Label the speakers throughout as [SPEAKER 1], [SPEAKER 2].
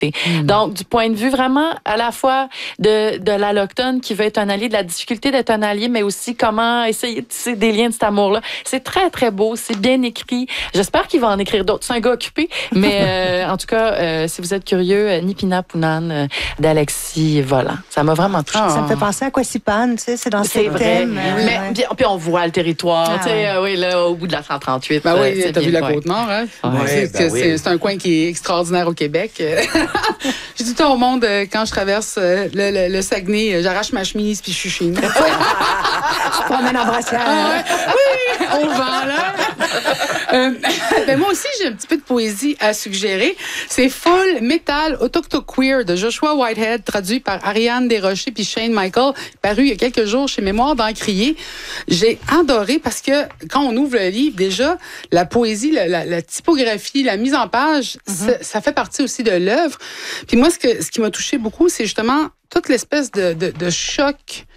[SPEAKER 1] Donc, du point de vue vraiment à la fois de l'allochtone qui veut être un allié, de la difficulté d'être un allié, mais aussi comment essayer de tisser des liens de cet amour-là. C'est très, très beau. C'est bien écrit. J'espère qu'il va en écrire d'autres. C'est un gars occupé. Mais en tout cas, si vous êtes curieux, Nipina Punan d'Alexis Volant. Ça m'a vraiment touché.
[SPEAKER 2] Ça me fait penser à Quasipan, tu sais, c'est dans ces thèmes.
[SPEAKER 1] Mais puis on voit le territoire, tu sais, oui, là, au bout de la 138.
[SPEAKER 3] Ben oui, t'as vu la Côte-Nord, hein?
[SPEAKER 4] Ouais,
[SPEAKER 3] c'est un coin qui est extraordinaire au Québec. Je dis tout au monde, quand je traverse le Saguenay, j'arrache ma chemise puis je suis chez nous.
[SPEAKER 2] Je promène en brassière.
[SPEAKER 3] Oui, au vent, là. Ben moi aussi, j'ai un petit peu de poésie à suggérer. C'est Full Metal Autochtoqueer de Joshua Whitehead, traduit par Ariane Desrochers puis Shane Michael, paru il y a quelques jours chez Mémoire d'Encrier. J'ai adoré parce que quand on ouvre le livre, déjà, la poésie, la typographie, la mise en page, ça fait partie aussi de l'œuvre. Puis moi, ce qui m'a touché beaucoup, c'est justement toute l'espèce de choc,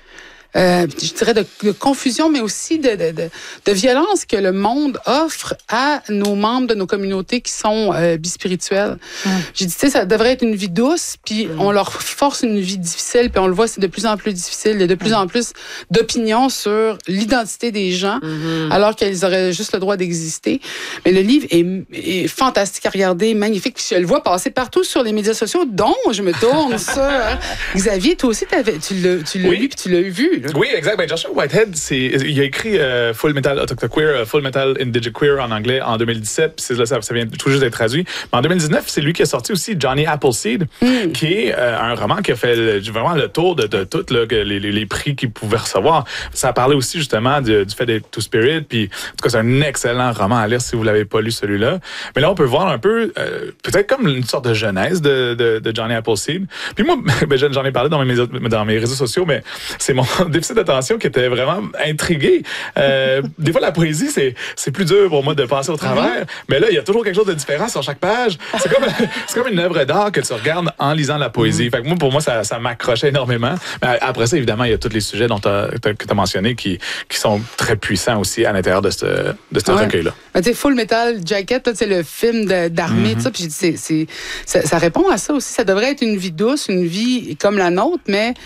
[SPEAKER 3] je dirais de confusion, mais aussi de violence que le monde offre à nos membres de nos communautés qui sont bispirituels. J'ai dit, tu sais, ça devrait être une vie douce, puis on leur force une vie difficile, puis on le voit, c'est de plus en plus difficile. Il y a de plus en plus d'opinions sur l'identité des gens, alors qu'ils auraient juste le droit d'exister. Mais le livre est fantastique à regarder, magnifique, puis je le vois passer partout sur les médias sociaux, dont je me tourne sur... Xavier, toi aussi, tu l'as lu, puis tu l'as vu.
[SPEAKER 4] Oui, exact. Ben, Joshua Whitehead, il a écrit Full Metal Autochtoqueer, Full Metal Indigiqueer en anglais en 2017. Puis ça vient tout juste d'être traduit. Mais en 2019, c'est lui qui a sorti aussi Johnny Appleseed, qui est un roman qui a fait vraiment le tour de tout les prix qu'il pouvait recevoir. Ça parlait aussi justement du fait d'être Two-Spirit. Puis, en tout cas, c'est un excellent roman à lire si vous l'avez pas lu celui-là. Mais là, on peut voir un peu, peut-être comme une sorte de genèse de Johnny Appleseed. Puis moi, ben, j'en ai parlé dans mes réseaux sociaux, mais c'est mon déficit d'attention qui était vraiment intrigué. Des fois, la poésie, c'est plus dur pour moi de passer au travers, mais là, il y a toujours quelque chose de différent sur chaque page. C'est comme une œuvre d'art que tu regardes en lisant la poésie. Fait que pour moi, ça m'accrochait énormément. Mais après ça, évidemment, il y a tous les sujets que tu as mentionnés qui sont très puissants aussi à l'intérieur de ce recueil-là.
[SPEAKER 3] Tu sais, Full Metal Jacket, c'est le film d'armée, tout ça. Puis j'ai dit, ça répond à ça aussi. Ça devrait être une vie douce, une vie comme la nôtre, mais...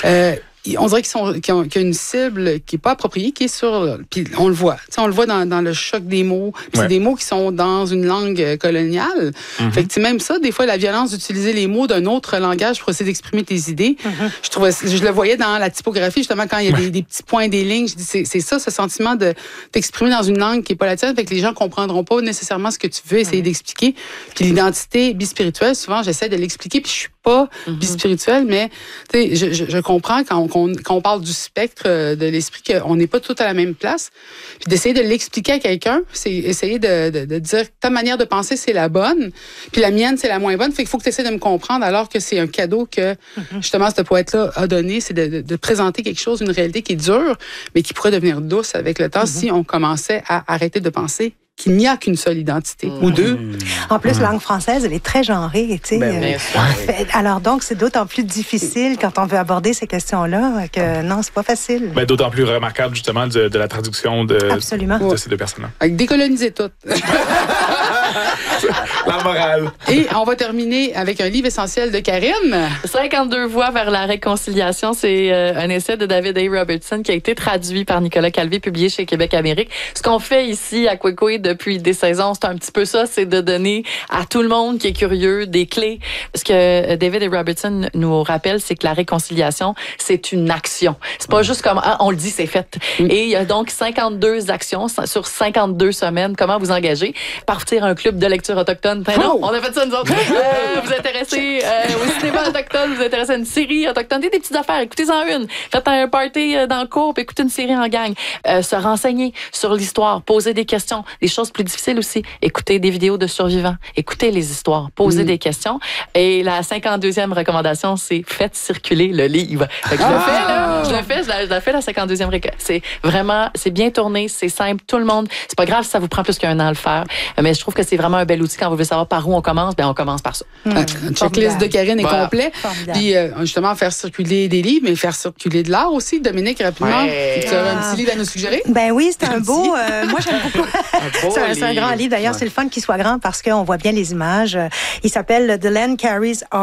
[SPEAKER 3] on dirait qu'il y a une cible qui n'est pas appropriée, qui est sur... Puis on le voit. On le voit dans le choc des mots. C'est des mots qui sont dans une langue coloniale. Fait que même ça, des fois, la violence d'utiliser les mots d'un autre langage pour essayer d'exprimer tes idées, je le voyais dans la typographie, justement, quand il y a des petits points, des lignes. Je dis, c'est ça, ce sentiment de t'exprimer dans une langue qui n'est pas la tienne. Fait que les gens ne comprendront pas nécessairement ce que tu veux essayer d'expliquer. Puis l'identité bispirituelle, souvent, j'essaie de l'expliquer, puis je suis pas bispirituelle, mais je comprends quand on parle du spectre de l'esprit qu'on n'est pas tous à la même place. Puis d'essayer de l'expliquer à quelqu'un, c'est essayer de dire ta manière de penser, c'est la bonne, puis la mienne, c'est la moins bonne. Fait qu'il faut que tu essaies de me comprendre alors que c'est un cadeau que, justement, ce poète-là a donné, c'est de présenter quelque chose, une réalité qui est dure, mais qui pourrait devenir douce avec le temps si on commençait à arrêter de penser qu'il n'y a qu'une seule identité, ou deux.
[SPEAKER 2] En plus, la langue française, elle est très genrée, tu sais. Alors donc, c'est d'autant plus difficile quand on veut aborder ces questions-là que non, c'est pas facile.
[SPEAKER 4] Ben, d'autant plus remarquable, justement, de la traduction de ces deux personnes-là.
[SPEAKER 3] Avec décoloniser tout.
[SPEAKER 4] La morale.
[SPEAKER 3] Et on va terminer avec un livre essentiel de Karine.
[SPEAKER 1] 52 voies vers la réconciliation. C'est un essai de David A. Robertson qui a été traduit par Nicolas Calvé, publié chez Québec Amérique. Ce qu'on fait ici à Kwekwe depuis des saisons, c'est un petit peu ça, c'est de donner à tout le monde qui est curieux des clés. Ce que David A. Robertson nous rappelle, c'est que la réconciliation, c'est une action. C'est pas juste comme, on le dit, c'est fait. Et il y a donc 52 actions sur 52 semaines. Comment vous engager? Partir un club de lecture autochtone. Non, on a fait ça nous autres. Vous intéressez au cinéma autochtone, vous intéressez à une série autochtone, des petites affaires, écoutez-en une. Faites un party dans le cours, puis écoutez une série en gang. Se renseigner sur l'histoire, poser des questions. Des choses plus difficiles aussi. Écoutez des vidéos de survivants. Écoutez les histoires. Posez des questions. Et la 52e recommandation, c'est faites circuler le livre. Fait que je le fais, là. Je la fais, la 52e c'est vraiment, c'est bien tourné, c'est simple, tout le monde. C'est pas grave si ça vous prend plus qu'un an à le faire. Mais je trouve que c'est vraiment un bel outil quand vous voulez savoir par où on commence. Ben, on commence par ça.
[SPEAKER 3] La checklist de Karine est complet. Puis, justement, faire circuler des livres, mais faire circuler de l'art aussi. Dominique, rapidement, tu as un petit livre à nous suggérer?
[SPEAKER 2] Ben oui, c'est un beau. Moi, j'aime beaucoup. C'est un grand livre. D'ailleurs, c'est le fun qu'il soit grand parce qu'on voit bien les images. Il s'appelle The Land Carries